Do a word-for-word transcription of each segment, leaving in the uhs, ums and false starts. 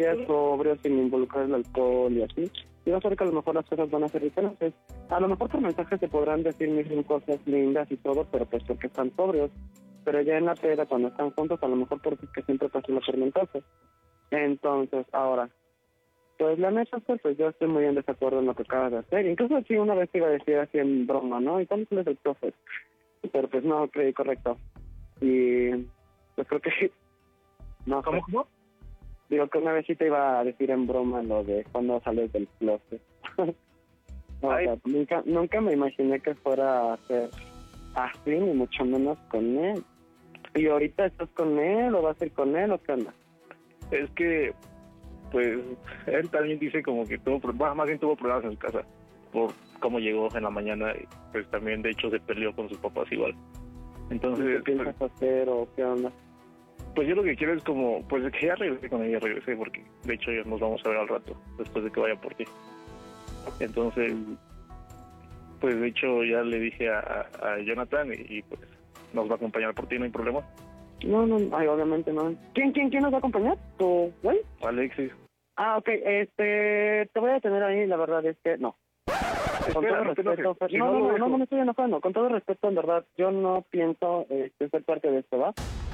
días sobrio, sin involucrar el alcohol y así, y vas a ver que a lo mejor las cosas van a ser diferentes. A lo mejor por mensajes se podrán decir mil cosas lindas y todo, pero pues porque están sobrios. Pero ya en la peda, cuando están juntos, a lo mejor porque que siempre pasan los tormentosos. Entonces, ahora, pues la neta, pues, pues yo estoy muy en desacuerdo en lo que acabas de hacer. Incluso sí, una vez te iba a decir así en broma, ¿no? ¿Y cuándo es el profe? Pero pues no, creí correcto. Y pues creo que... no, ¿Cómo, pues, cómo? digo que una vez sí te iba a decir en broma lo de cuando sales del closet. O sea, nunca, nunca me imaginé que fuera a ser así, ni mucho menos con él. ¿Y ahorita estás con él o vas a ir con él o qué onda? Es que, pues, él también dice como que tuvo, bueno, más bien tuvo problemas en su casa por cómo llegó en la mañana y pues también de hecho se peleó con sus papás igual. Entonces, ¿qué piensas pues, hacer o qué onda? pues yo lo que quiero es como, pues que ya regresé con ella, regresé porque de hecho ya nos vamos a ver al rato, después de que vaya por ti. Entonces, pues de hecho ya le dije a, a, a Jonathan y, y pues nos va a acompañar por ti, no hay problema. No, no, ay, obviamente no. ¿Quién, quién, quién nos va a acompañar? ¿Tu güey? Alexis. Ah, ok, este, te voy a detener ahí, la verdad es que no. Con Espera, todo no te respeto, enojes, Fer- si no, no no, lo no, dejo. no, no me estoy enojando. Con todo respeto, en verdad, yo no pienso este, ser parte de esto, ¿va?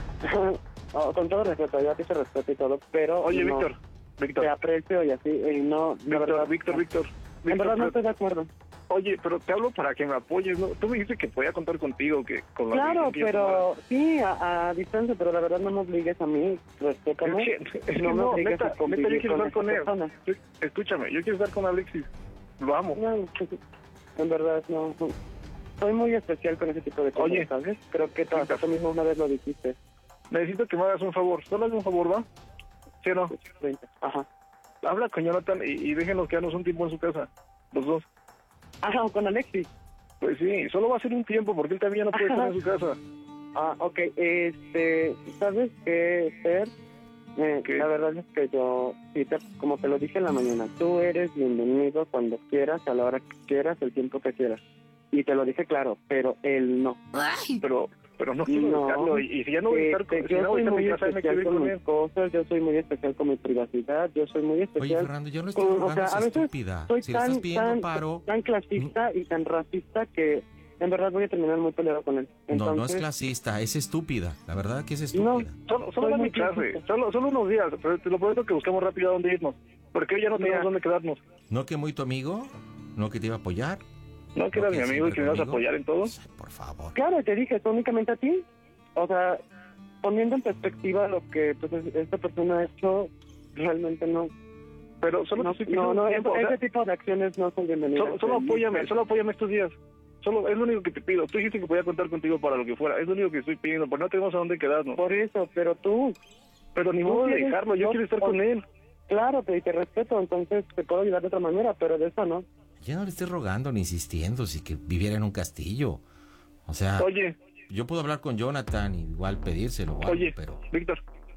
Oh, con todo respeto, yo a ti te respeto y todo, pero... Oye, no, Víctor, Víctor. te aprecio y así, y no, de Víctor, verdad... Víctor, Víctor, En Víctor, verdad no pero- estoy de acuerdo. Oye, pero te hablo para que me apoyes, ¿no? Tú me dijiste que podía contar contigo, que con la Claro, decisión que yo pero sí, a, a distancia, pero la verdad no me obligues a mí, respétame. tomara. Es que, es que no me no, obligues neta, a neta, convivir yo quiero con estar con esa él. persona. Yo- Escúchame, yo quiero estar con Alexis. Lo amo. No, pues, en verdad no. Soy muy especial con ese tipo de cosas, Oye, ¿sabes? Creo que tú, Víctor. tú mismo una vez lo dijiste. Necesito que me hagas un favor. Solo hazme un favor, ¿va? ¿Sí o no? veinte. Ajá. Habla con Jonathan y, y déjenos quedarnos un tiempo en su casa. Los dos. Ajá, con Alexis. Pues sí, solo va a ser un tiempo porque él también no puede estar en su casa. Ah, ok, este, ¿sabes qué, Fer? Eh, ¿Qué? La verdad es que yo, sí te- como te lo dije en la mañana, tú eres bienvenido cuando quieras, a la hora que quieras, el tiempo que quieras. Y te lo dije claro, pero él no. Pero pero no quiero No, dejarlo. Y, y si ya no voy a estar con, este, si yo no voy a soy estar en muy mi casa, me quiero especial ir con con mis él. cosas, yo soy muy especial con mi privacidad, yo soy muy Oye, especial. Fernando, yo no estoy con- jugando, o sea, esa a veces estúpida. soy Si le tan, estás pidiendo tan, paro... tan clasista y tan racista que en verdad voy a terminar muy peleado con él. No, no es Entonces, clasista, es estúpida. La verdad que es No, estúpida. Solo, solo Soy dame muy clase, clasista. solo, solo unos días, pero te lo prometo que buscamos rápido a dónde irnos, porque hoy ya no Mira. tenemos dónde quedarnos. ¿No que muy tu amigo? ¿No que te iba a apoyar? No, que eras mi amigo y que me ibas a siempre apoyar en todo. conmigo? Por favor. Claro, te dije, ¿es únicamente a ti? O sea, poniendo en perspectiva lo que pues es- esta persona ha hecho, realmente no. Pero solo No, te estoy no, pidiendo no, tiempo, o ese, sea, ese tipo de acciones no son bienvenidas. solo, solo Eh, apóyame, solo apóyame estos días. Solo es lo único que te pido. Tú dijiste que podía contar contigo para lo que fuera. Es lo único que estoy pidiendo, porque no tenemos a dónde quedarnos. Por eso, pero tú, Pero ni tú modo de tienes- dejarlo, yo no, quiero estar por- con él. claro, te, te respeto, entonces te puedo ayudar de otra manera, pero de eso no. Ya no le estés rogando ni insistiendo si que viviera en un castillo. O sea, Oye, yo puedo hablar con Jonathan y igual pedírselo, o algo, oye, pero... Víctor,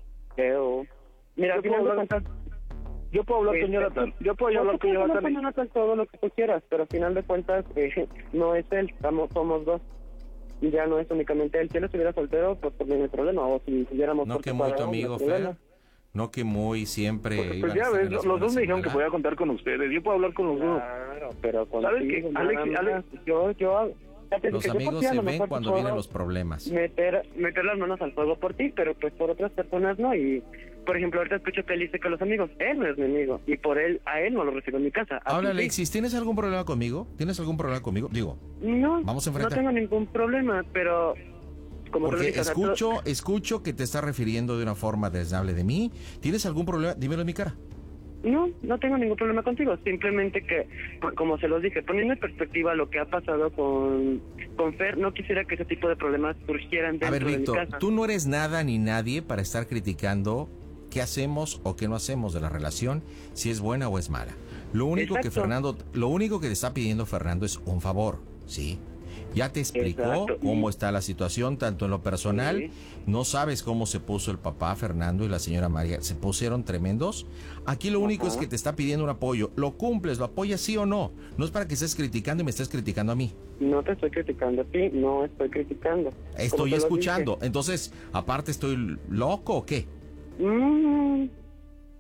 Pero, mira, Yo al final puedo de hablar- cuentas, yo puedo hablar con Este, Jonathan. Yo puedo no, hablar tú con puedes hablar Jonathan. con y- Jonathan todo lo que tú quieras, pero al final de cuentas eh, no es él, estamos, somos dos. Y ya no es únicamente él. Si él estuviera soltero, pues también no hay problema. O si estuviéramos No por que muy tu separado, amigo, no hay problema. Fer. No que muy siempre Pues, pues iban a ya estar ves, en las los dos buenas me y dijeron que malas. podía contar con ustedes. Yo puedo hablar con los dos. Claro, pero ¿Sabes contigo, qué? nada Alex- más. Alex- Yo, yo... ya te Los dije, yo por amigos ti a se lo ven mejor cuando puedo vienen los problemas. Meter, meter las manos al fuego por ti, pero pues por otras personas no. Y, por ejemplo, ahorita escucho que él dice que los amigos, él no es mi amigo. Y por él, a él no lo recibo en mi casa. a Habla ti sí. Alexis, ¿tienes algún problema conmigo? ¿Tienes algún problema conmigo? Digo, No, Vamos a no enfrentar. tengo ningún problema, pero... Como te lo porque dije, o sea, tú- escucho, escucho que te estás refiriendo de una forma desdeñable de mí. ¿Tienes algún problema? Dímelo en mi cara. No, no tengo ningún problema contigo. Simplemente que, como se los dije, poniendo en perspectiva lo que ha pasado con, con Fer, no quisiera que ese tipo de problemas surgieran dentro A ver, de mi Víctor, casa. tú no eres nada ni nadie para estar criticando qué hacemos o qué no hacemos de la relación, si es buena o es mala. Lo único que Exacto. Fernando, lo único que te está pidiendo Fernando es un favor, ¿sí? Ya te explicó Exacto. cómo está la situación, tanto en lo personal, Sí. no sabes cómo se puso el papá Fernando y la señora María, se pusieron tremendos. Aquí lo único Ajá. es que te está pidiendo un apoyo, lo cumples, lo apoyas sí o no. No es para que estés criticando y me estés criticando a mí. No te estoy criticando a ti, no estoy criticando. Como Estoy te lo escuchando. Entonces, aparte, ¿estoy loco o qué? dije. Mm,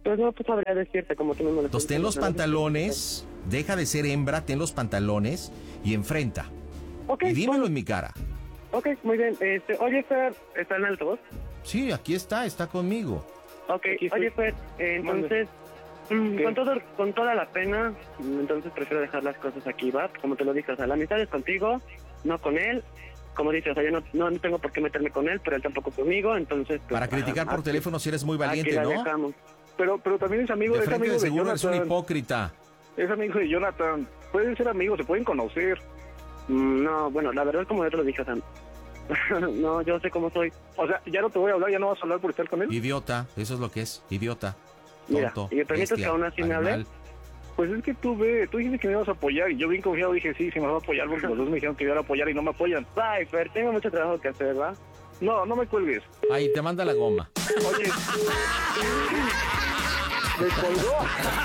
Pues no pues sabría decirte como tú mismo lo Entonces ten los pantalones, deja de ser hembra, ten los pantalones y enfrenta. Okay, y dímelo bueno. en mi cara. Ok, muy bien. Este, oye, Fer, ¿está en altavoz? Sí, aquí está, está conmigo. Ok, Aquí estoy. oye, Fer, eh, entonces, mm, ¿Qué? con todo, con toda la pena, mm, entonces prefiero dejar las cosas aquí, ¿va? Como te lo dije, o sea, la amistad es contigo, no con él. Como dices, o sea, yo no, no, no tengo por qué meterme con él, pero él tampoco conmigo, entonces... Pues, Para criticar ah, por aquí- teléfono si eres muy aquí valiente, la ¿no? dejamos. Pero, pero también es amigo, De es frente amigo de de seguro eres un Jonathan. hipócrita. Es amigo de Jonathan. Pueden ser amigos, se pueden conocer. Mm, No, bueno, la verdad, como yo te lo dije, o sea, no, yo sé cómo soy. O sea, ya no te voy a hablar, ya no vas a hablar por estar con él. Idiota, eso es lo que es, idiota. Mira, Tonto, ¿y me permites bestia, que aún así me hable? animal. Pues es que tú ve, tú dijiste que me ibas a apoyar y yo bien confiado dije sí, sí me vas a apoyar porque los dos me dijeron que iban a apoyar y no me apoyan. Bye, Fer, tengo mucho trabajo que hacer, ¿va? No, no me cuelgues. Ahí, te manda la goma. Oye, me colgó.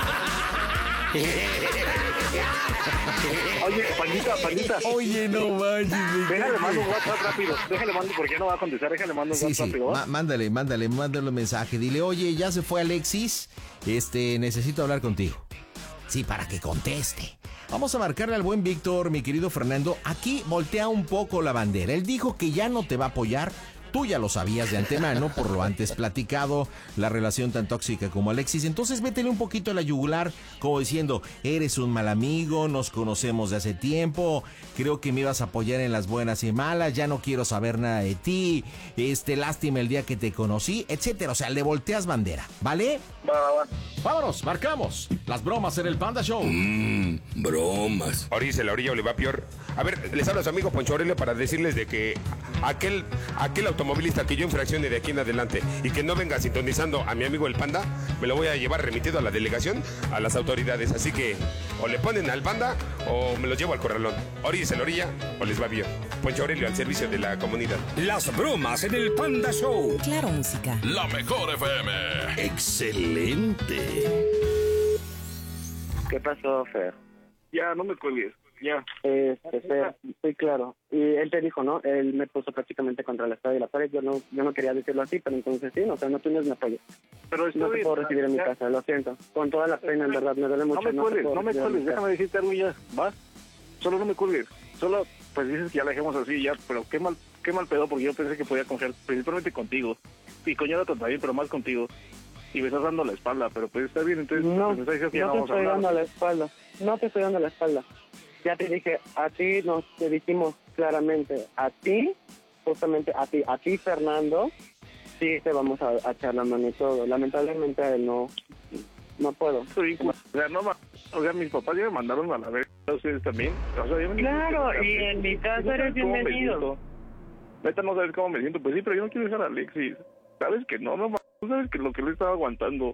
Oye, Pandita, Pandita. Oye, no manches. Déjale mando un WhatsApp rápido. Déjale mando porque ya no va a contestar. Déjale mando un Sí, WhatsApp sí, rápido. ¿va? má- mándale, mándale, mándale un mensaje. Dile, oye, ya se fue Alexis, este, necesito hablar contigo. Sí, para que conteste. Vamos a marcarle al buen Víctor, mi querido Fernando. Aquí voltea un poco la bandera. Él dijo que ya no te va a apoyar. Tú ya lo sabías de antemano por lo antes platicado, la relación tan tóxica como Alexis. Entonces métele un poquito a la yugular, como diciendo, eres un mal amigo, nos conocemos de hace tiempo, creo que me ibas a apoyar en las buenas y malas, ya no quiero saber nada de ti, este, lástima el día que te conocí, etcétera. O sea, le volteas bandera, ¿vale? Va, va, va. Vámonos, marcamos las bromas en el Panda Show. Mmm, bromas. Ahorita la orilla Oliva Pior. A ver, les habla su amigo Poncho Aurelio para decirles de que aquel, aquel automovilista que yo infraccione de aquí en adelante y que no venga sintonizando a mi amigo el Panda, me lo voy a llevar remitido a la delegación, a las autoridades. Así que o le ponen al Panda o me lo llevo al corralón. Orilla la orilla o les va bien. Poncho Aurelio al servicio de la comunidad. Las bromas en el Panda Show. Claro, música. La mejor F M. Excelente. ¿Qué pasó, Fer? Ya, no me cuelgues. Ya. Este, Fer, sí, claro. Y él te dijo, ¿no? Él me puso prácticamente contra la espada y la pared. Yo no, yo no quería decirlo así, pero entonces sí, no, o sea, no tienes mi apoyo. Pero está No te bien, puedo recibir en mi ya. casa, lo siento. Con toda la pena, en verdad, me duele mucho. No me te cuelgues, puedo no me recibir en mi cuelgues. casa. Déjame decirte algo y ya. ¿Va? Solo no me cuelgues. Solo, pues dices que ya la dejemos así ya. Pero qué mal, qué mal pedo porque yo pensé que podía confiar principalmente contigo. Y con Jonathan también, pero más contigo. Y me estás dando la espalda, pero pues está bien, entonces No, pues, me estás diciendo que ya no no te vamos a estoy hablar. dando la espalda. No te estoy dando la espalda. Ya te dije, a ti nos te dijimos claramente, a ti, justamente a ti, a ti, Fernando, sí te vamos a, a echar la mano y todo. Lamentablemente a él no, no puedo. Soy injusto. O sea, no, ma- o sea, mis papás ya me mandaron a la verga, ustedes también. O sea, yo me Claro, y en mi casa No eres sabes cómo me bienvenido. siento. Neta, no sabes cómo me siento. Pues sí, pero yo no quiero dejar a Alexis. Sabes que no, no, ma- tú sabes que lo que le estaba aguantando.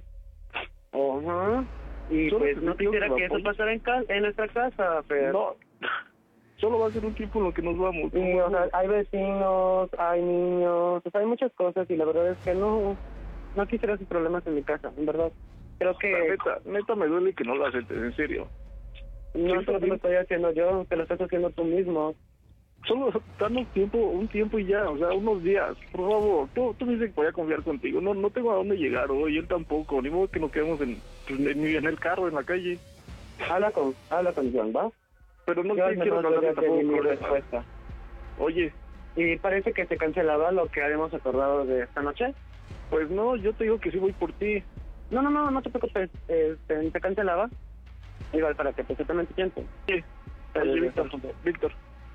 Ajá. Y Solo pues te no pido quisiera que que me eso apoyes. pasara en, ca- en nuestra casa, pero... No, solo va a ser un tiempo en lo que nos vamos. Y, o sea, hay vecinos, hay niños, o sea, hay muchas cosas y la verdad es que no, no quisiera sus problemas en mi casa, en verdad. Creo O sea, que neta, neta me duele que no lo aceptes, en serio. no solo te lo estoy haciendo yo, te lo estás haciendo tú mismo. Solo danos tiempo, un tiempo y ya, o sea, unos días, por favor. Tú, tú me dices que voy a confiar contigo. No no tengo a dónde llegar hoy, él tampoco. Ni modo que nos quedemos en, pues, en, en el carro, en la calle. Habla con, habla con John, ¿va? Pero no Yo te al quiero menos hablar ya de te tampoco di mi problemas. respuesta. Oye, Y parece que se cancelaba lo que habíamos acordado de esta noche. pues no, yo te digo que sí voy por ti. No, no, no, no te preocupes, este, se cancelaba. Igual para que perfectamente piensen. Sí. Pero Oye, yo Víctor, tampoco. Víctor,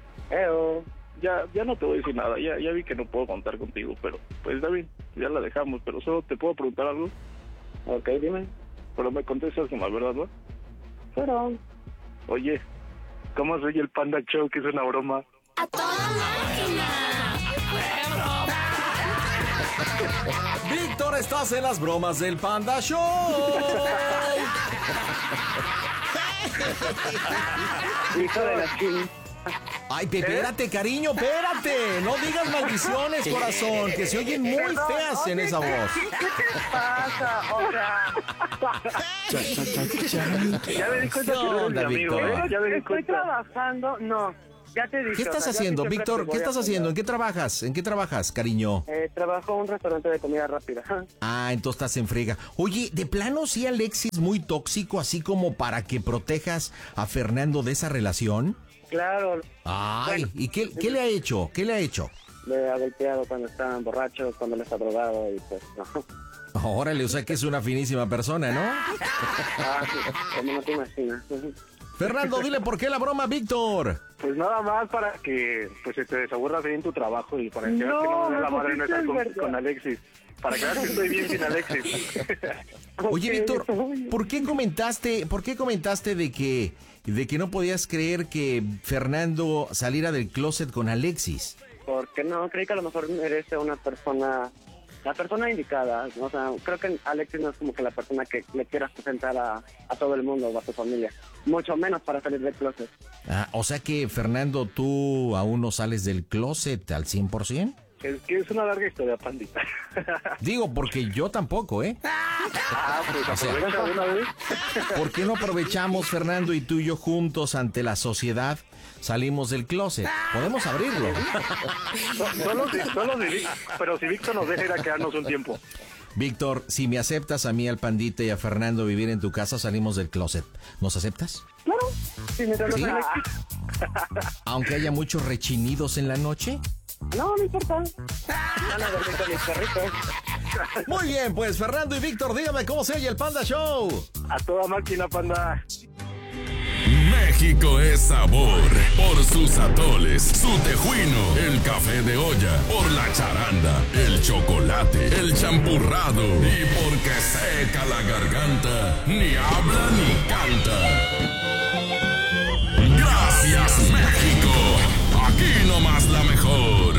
Eo. ya, ya no te voy a decir nada. Ya, ya vi que no puedo contar contigo, pero pues está bien, ya la dejamos. Pero solo te puedo preguntar algo, Ok, dime. pero me contestas con la verdad, ¿no? Pero... Oye, ¿cómo soy el Panda Show, que es una broma? ¡A toda máquina! Víctor, estás en las bromas del Panda Show. Hijo de la ching... Ay, pe- espérate, cariño, espérate. No digas maldiciones, corazón, que se oyen muy feas en esa voz. pasa? O sea, Ya me di cuenta ¿Qué que no eres mi onda, amigo, Víctor? ¿eh? Ya me di estoy cuenta. trabajando, no. Ya te dije, ¿Qué estás o sea, yo haciendo, siempre Víctor? te voy ¿Qué a estás haciendo? ¿En apoyar. qué trabajas? ¿En qué trabajas, cariño? Eh, trabajo en un restaurante de comida rápida. Ah, entonces estás en friega. Oye, ¿de plano sí Alexis muy tóxico, así como para que protejas a Fernando de esa relación? Claro, Ay, Bueno. ¿y qué, qué le ha hecho? ¿Qué le ha hecho? le ha golpeado cuando está borracho, cuando le está drogado y pues no. Órale, o sea que es una finísima persona, ¿no? Ah, sí, como no te imaginas. Fernando, dile por qué la broma, Víctor. Pues nada más para que pues se te desaburras bien tu trabajo y para que veas No, que no me dé la no, madre en sí, estar es con, verdad. con Alexis. Para que veas que estoy bien sin Alexis. Oye, Ok, Víctor, está muy bien. ¿por qué comentaste, por qué comentaste de que, de que no podías creer que Fernando saliera del closet con Alexis? Porque no, creí que a lo mejor merece una persona, la persona indicada. O sea, creo que Alexis no es como que la persona que le quieras presentar a, a todo el mundo o a tu familia. Mucho menos para salir del closet. Ah, o sea que, Fernando, tú aún no sales del closet al cien por ciento. Es que es una larga historia, pandita. Digo, porque yo tampoco, ¿eh? Ah, pues O sea, aprovecha de una vez. ¿por qué no aprovechamos, Fernando, y tú y yo juntos ante la sociedad salimos del closet? Podemos abrirlo. So- Solo si, solo si Vic- pero si Víctor nos deja ir a quedarnos un tiempo. Víctor, si me aceptas a mí, al Pandita y a Fernando vivir en tu casa, salimos del closet. ¿Nos aceptas? Claro, sí, mientras ¿Sí? no sea Alexis. Aunque haya muchos rechinidos en la noche. No, no importa. Van a dormir con mis perritos. Muy bien, pues Fernando y Víctor, dígame cómo se oye el Panda Show. A toda máquina, panda. México es sabor por sus atoles, su tejuino, el café de olla, por la charanda, el chocolate, el champurrado y porque seca la garganta, ni habla ni canta. Gracias, México. Aquí nomás la mejor.